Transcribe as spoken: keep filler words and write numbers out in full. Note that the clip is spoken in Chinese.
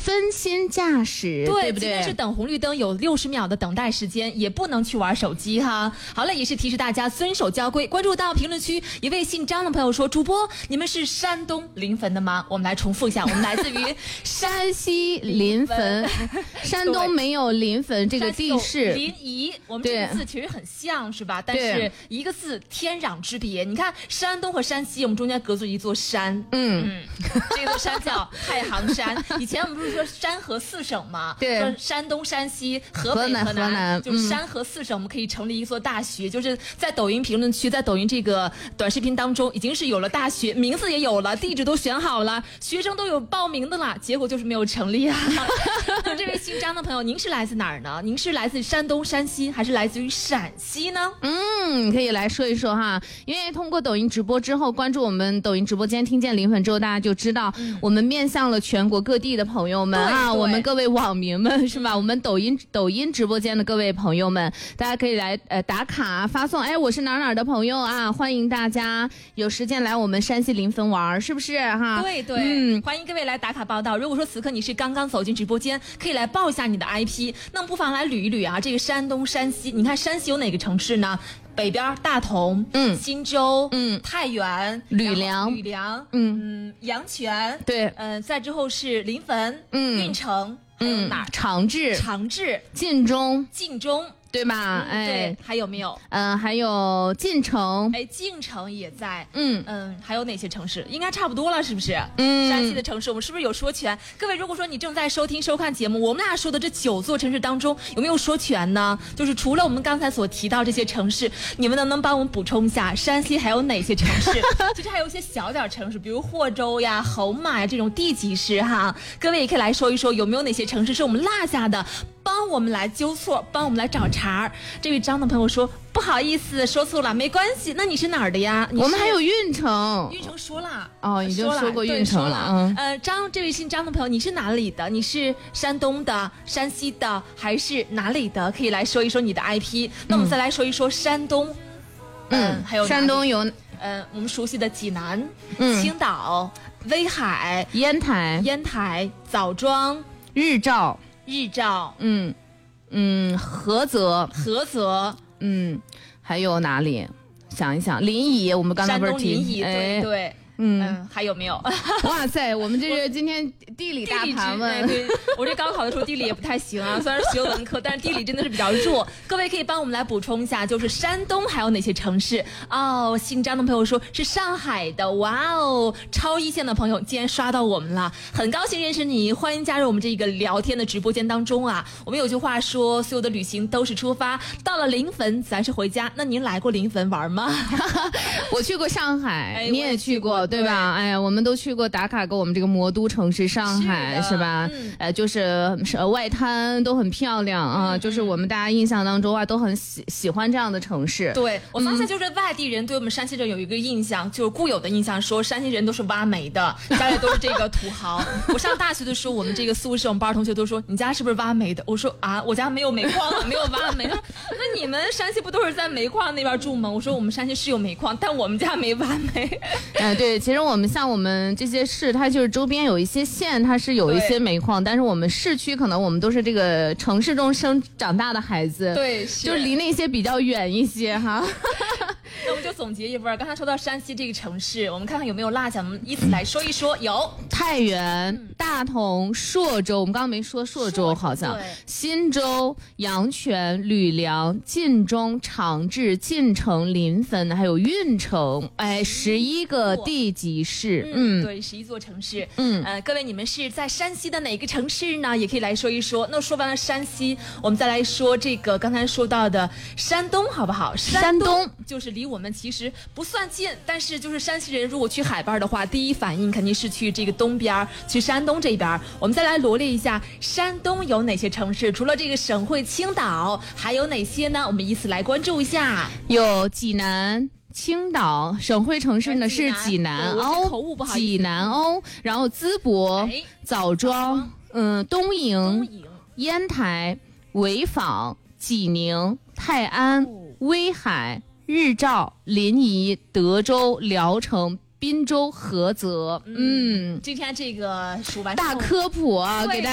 分心驾驶，对, 对不对？ 今天是等红绿灯，有六十秒的等待时间，也不能去玩手机哈。好了，也是提示大家遵守交规。关注到评论区一位姓张的朋友说：“主播，你们是山东临汾的吗？”我们来重复一下，我们来自于山西临汾，山东没有临汾这个地势。 临沂，我们这个字其实很像，是吧？但是一个字天壤之别。你看，山东和山西，我们中间隔着一座山，嗯嗯，这座山叫太行山。以前我们不是说山河四省吗？ 对， 说山东、山西、河北、河南， 河南就是山河四省，我们可以成立一所大学。就是在抖音评论区，在抖音这个短视频当中，已经是有了大学，名字也有了，地址都选好了，学生都有报名的了，结果就是没有成立啊。那这位姓张的朋友，您是来自哪儿呢？您是来自山东、山西，还是来自于陕西呢？ 嗯，可以来说一说哈。因为通过抖音直播之后，关注我们抖音直播间，听见临汾之后，大家就知道、嗯、我们面向了全国各地的朋友们啊，我们各位网民们是吧？嗯、我们抖音抖音直播间的各位朋友们，大家可以来呃打卡发送，哎，我是哪哪的朋友啊，欢迎大家有时间来我们山西临汾玩，是不是哈？ 对对，嗯，欢迎各位来打卡报道。如果说此刻你是刚刚走进直播间，可以来报一下你的 I P， 那么不妨来捋一捋啊，这个山东、山西，你看山西有哪个城市呢？北边大同，嗯，忻州，嗯，太原， 吕梁， 吕梁，嗯嗯，阳泉， 对， 嗯、呃，再之后是临汾，嗯，运城，还有哪儿？ 长治， 长治， 晋中， 晋中。 对吧？ 嗯、 哎， 对，还有没有？ 嗯、呃，还有晋城， 哎，晋城也在。 嗯嗯，还有哪些城市？应该差不多了，是不是？ 嗯， 山西的城市，我们是不是有说全？各位，如果说你正在收听收看节目，我们俩说的这九座城市当中，有没有说全呢？就是除了我们刚才所提到这些城市，你们能不能帮我们补充一下，山西还有哪些城市？其实还有一些小点城市，比如霍州呀、侯马呀这种地级市哈。各位也可以来说一说，有没有哪些城市是我们落下的？帮我们来纠错，帮我们来找茬。这位张的朋友说不好意思说错了，没关系。那你是哪儿的呀？ 我们还有运城， 运城说了哦，已经说过运城了。 了嗯，呃，张，这位姓张的朋友，你是哪里的？你是山东的、山西的，还是哪里的？可以来说一说你的 I P。那我们再来说一说山东， 嗯，呃、 还有山东有， 呃，我们熟悉的济南、嗯、青岛、威海、 烟台、 烟台、枣庄、 日照。 日照， 嗯嗯，菏泽， 菏泽， 嗯，还有哪里？想一想，临沂，我们刚才不是提， 临沂，对对。嗯, 嗯，还有没有？ 哇塞，我们这是今天地理大盘问。 对，我这高考的时候地理也不太行啊，虽然学文科，但是地理真的是比较弱。各位可以帮我们来补充一下，就是山东还有哪些城市？哦，姓张的朋友说是上海的，哇哦，超一线的朋友竟然刷到我们了，很高兴认识你，欢迎加入我们这个聊天的直播间当中啊。我们有句话说，所有的旅行都是出发，到了临汾咱是回家。那您来过临汾玩吗？ 我去过上海，哎、你也去过。对吧？哎呀，我们都去过打卡过我们这个魔都城市上海， 是, 是吧？嗯、呃，就是呃外滩都很漂亮啊，嗯、就是我们大家印象当中啊都很喜喜欢这样的城市。 对，我发现就是外地人对我们山西人有一个印象，就是固有的印象，说山西人都是挖煤的，家里都是这个土豪。我上大学的时候，我们这个宿舍我们班同学都说你家是不是挖煤的？我说啊，我家没有煤矿，没有挖煤。那你们山西不都是在煤矿那边住吗？我说我们山西是有煤矿，但我们家没挖煤。 哎、呃，对。其实我们像我们这些市，它就是周边有一些县，它是有一些煤矿，但是我们市区可能我们都是这个城市中生长大的孩子， 对， 就离那些比较远一些哈。 那我们就总结一份，刚才说到山西这个城市，我们看看有没有落下，我们依次来说一说。有太原、嗯、大同、朔州，我们刚刚没说朔州，好像忻州、阳泉、吕梁、晋中、长治、晋城、临汾，还有运城，哎，十一个地级市， 嗯，嗯对，十一座城市，嗯，呃，各位你们是在山西的哪个城市呢？也可以来说一说。那说完了山西，我们再来说这个刚才说到的山东，好不好？山东就是离我们其实不算近，但是就是山西人如果去海边的话，第一反应肯定是去这个东边，去山东这边。我们再来罗列一下山东有哪些城市，除了这个省会青岛，还有哪些呢？我们依次来关注一下。 有济南、青岛，省会城市呢是济南瓯，济南瓯，然后淄博、哎、枣庄，嗯，东营、烟台、潍坊、济宁、泰安、哦、威海、日照、临沂、德州、聊城、滨州、菏泽。嗯， 今天这个数完大科普啊，给大家。